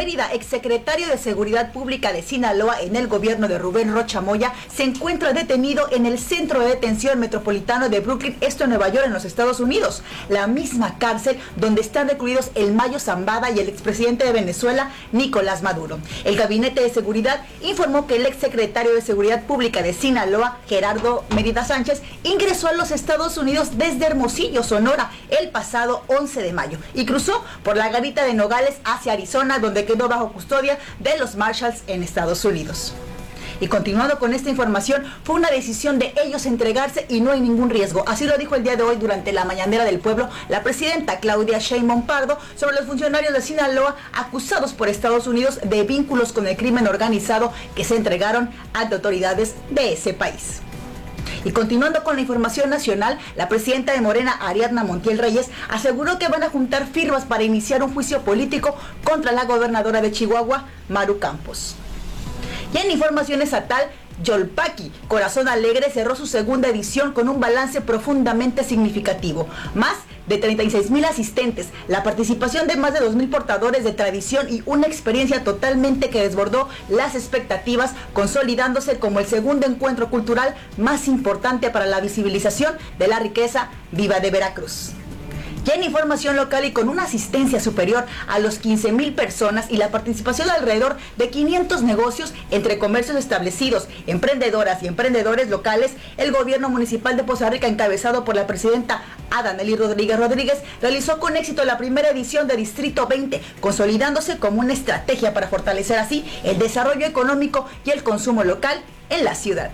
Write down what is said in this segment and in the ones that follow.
Mérida, exsecretario de Seguridad Pública de Sinaloa en el gobierno de Rubén Rocha Moya, se encuentra detenido en el Centro de Detención Metropolitano de Brooklyn, esto en Nueva York, en los Estados Unidos. La misma cárcel donde están recluidos el Mayo Zambada y el expresidente de Venezuela, Nicolás Maduro. El Gabinete de Seguridad informó que el exsecretario de Seguridad Pública de Sinaloa, Gerardo Mérida Sánchez, ingresó a los Estados Unidos desde Hermosillo, Sonora, el pasado 11 de mayo y cruzó por la garita de Nogales hacia Arizona, donde quedó bajo custodia de los Marshalls en Estados Unidos. Y continuando con esta información, fue una decisión de ellos entregarse y no hay ningún riesgo. Así lo dijo el día de hoy durante la mañanera del pueblo la presidenta Claudia Sheinbaum Pardo sobre los funcionarios de Sinaloa acusados por Estados Unidos de vínculos con el crimen organizado que se entregaron ante autoridades de ese país. Y continuando con la información nacional, la presidenta de Morena, Ariadna Montiel Reyes, aseguró que van a juntar firmas para iniciar un juicio político contra la gobernadora de Chihuahua, Maru Campos. Y en información estatal, Yolpaqui, Corazón Alegre, cerró su segunda edición con un balance profundamente significativo. Más de 36,000 asistentes, la participación de más de 2,000 portadores de tradición y una experiencia totalmente que desbordó las expectativas, consolidándose como el segundo encuentro cultural más importante para la visibilización de la riqueza viva de Veracruz. Ya en información local y con una asistencia superior a los 15,000 personas y la participación de alrededor de 500 negocios entre comercios establecidos, emprendedoras y emprendedores locales, el gobierno municipal de Poza Rica, encabezado por la presidenta Adanely Rodríguez, realizó con éxito la primera edición de Distrito 20, consolidándose como una estrategia para fortalecer así el desarrollo económico y el consumo local en la ciudad.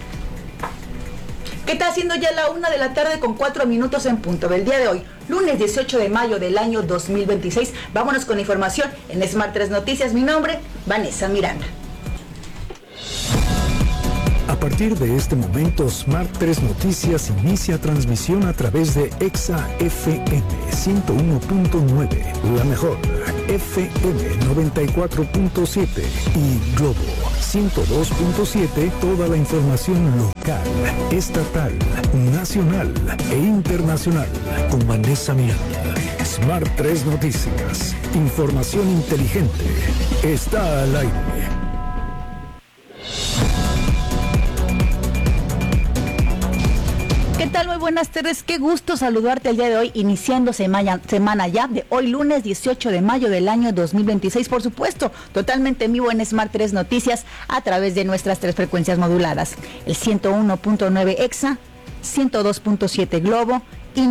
¿Qué está haciendo ya la 1 de la tarde con 4 minutos en punto del día de hoy, lunes 18 de mayo del año 2026? Vámonos con información en Smart 3 Noticias. Mi nombre, Vanessa Miranda. A partir de este momento, Smart 3 Noticias inicia transmisión a través de Exa FM 101.9, la mejor, FM 94.7 y Globo 102.7, toda la información local, estatal, nacional e internacional, con Vanessa Miranda. Smart 3 Noticias, información inteligente, está al aire. ¿Qué tal? Muy buenas tardes, qué gusto saludarte el día de hoy, iniciando semana ya de hoy lunes 18 de mayo del año 2026, por supuesto, totalmente en vivo en Smart 3 Noticias a través de nuestras 3 frecuencias moduladas, el 101.9 Exa, 102.7 Globo y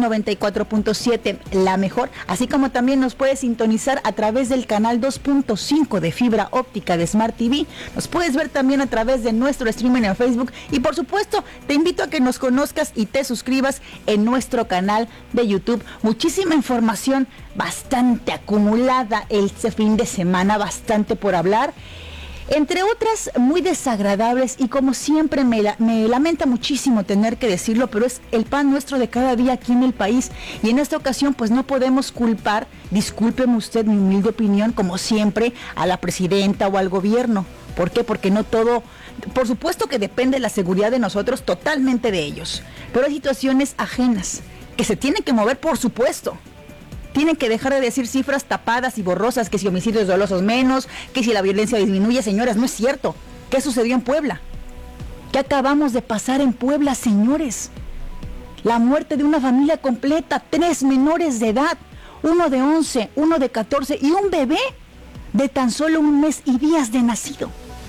94.7 La Mejor, así como también nos puedes sintonizar a través del canal 2.5 de fibra óptica de Smart TV. Nos puedes ver también a través de nuestro streaming en Facebook y por supuesto te invito a que nos conozcas y te suscribas en nuestro canal de YouTube. Muchísima información, bastante acumulada este fin de semana, bastante por hablar. Entre otras muy desagradables y como siempre me lamenta muchísimo tener que decirlo, pero es el pan nuestro de cada día aquí en el país y en esta ocasión pues no podemos culpar, discúlpeme usted mi humilde opinión, como siempre, a la presidenta o al gobierno. ¿Por qué? Porque no todo, por supuesto que depende la seguridad de nosotros, totalmente de ellos, pero hay situaciones ajenas que se tienen que mover, por supuesto. Tienen que dejar de decir cifras tapadas y borrosas, que si homicidios dolosos menos, que si la violencia disminuye. Señoras, no es cierto. ¿Qué sucedió en Puebla? ¿Qué acabamos de pasar en Puebla, señores? La muerte de una familia completa, 3 menores de edad, uno de 11, uno de 14 y un bebé de tan solo 1 mes y días de nacido.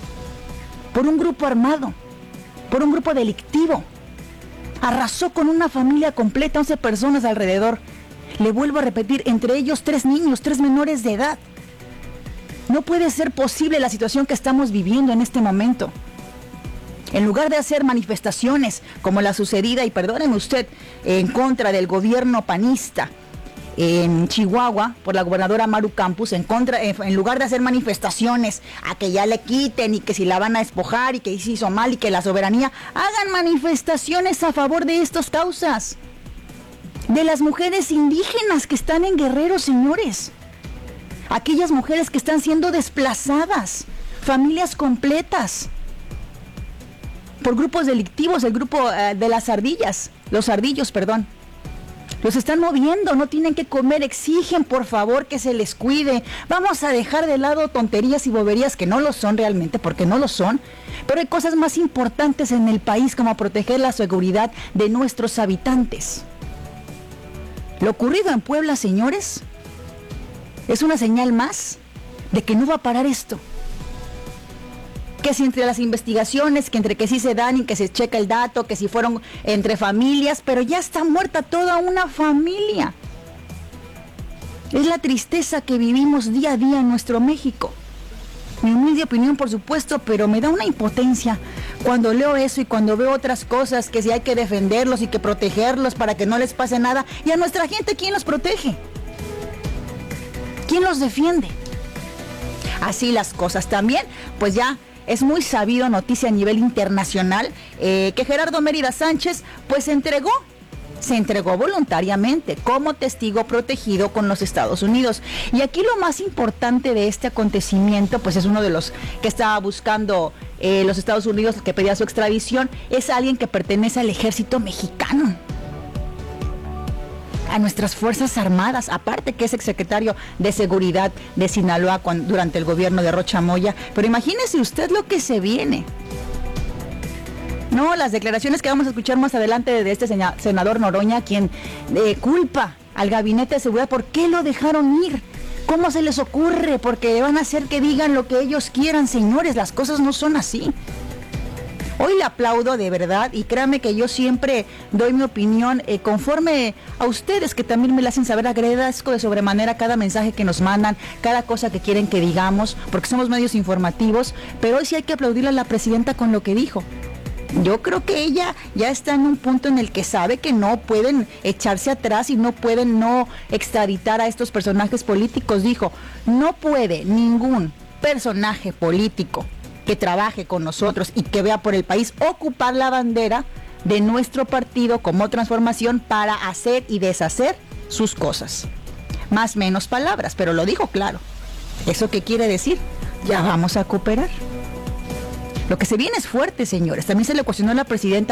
Por un grupo armado, por un grupo delictivo. Arrasó con una familia completa, 11 personas alrededor. Le vuelvo a repetir, entre ellos 3 niños, 3 menores de edad. No puede ser posible la situación que estamos viviendo en este momento. En lugar de hacer manifestaciones como la sucedida, y perdóneme usted, en contra del gobierno panista en Chihuahua por la gobernadora Maru Campos, en lugar de hacer manifestaciones a que ya le quiten y que si la van a despojar y que se hizo mal y que la soberanía, hagan manifestaciones a favor de estas causas. De las mujeres indígenas que están en Guerrero, señores. Aquellas mujeres que están siendo desplazadas, familias completas, por grupos delictivos, el grupo de las ardillas, los ardillos, perdón. Los están moviendo, no tienen que comer, exigen por favor que se les cuide. Vamos a dejar de lado tonterías y boberías que no lo son realmente, porque no lo son. Pero hay cosas más importantes en el país como proteger la seguridad de nuestros habitantes. Lo ocurrido en Puebla, señores, es una señal más de que no va a parar esto. Que si entre las investigaciones, que entre que sí se dan y que se checa el dato, que si fueron entre familias, pero ya está muerta toda una familia. Es la tristeza que vivimos día a día en nuestro México. Mi humilde opinión, por supuesto, pero me da una impotencia cuando leo eso y cuando veo otras cosas, que si hay que defenderlos y que protegerlos para que no les pase nada. Y a nuestra gente, ¿quién los protege? ¿Quién los defiende? Así las cosas. También, pues ya es muy sabido, noticia a nivel internacional, que Gerardo Mérida Sánchez pues se entregó voluntariamente como testigo protegido con los Estados Unidos. Y aquí lo más importante de este acontecimiento, pues es uno de los que estaba buscando los Estados Unidos, que pedía su extradición, es alguien que pertenece al ejército mexicano, a nuestras Fuerzas Armadas, aparte que es exsecretario de Seguridad de Sinaloa durante el gobierno de Rocha Moya. Pero imagínese usted lo que se viene. No, las declaraciones que vamos a escuchar más adelante de este senador Noroña, quien culpa al Gabinete de Seguridad. ¿Por qué lo dejaron ir? ¿Cómo se les ocurre? Porque van a hacer que digan lo que ellos quieran, señores. Las cosas no son así. Hoy le aplaudo de verdad y créanme que yo siempre doy mi opinión conforme a ustedes que también me la hacen saber. Agradezco de sobremanera cada mensaje que nos mandan, cada cosa que quieren que digamos, porque somos medios informativos, pero hoy sí hay que aplaudirle a la presidenta con lo que dijo. Yo creo que ella ya está en un punto en el que sabe que no pueden echarse atrás y no pueden no extraditar a estos personajes políticos. Dijo, no puede ningún personaje político que trabaje con nosotros y que vea por el país ocupar la bandera de nuestro partido como Transformación para hacer y deshacer sus cosas. Más menos palabras, pero lo dijo claro. ¿Eso qué quiere decir? Ya vamos a cooperar. Lo que se viene es fuerte, señores. También se le cuestionó a la presidenta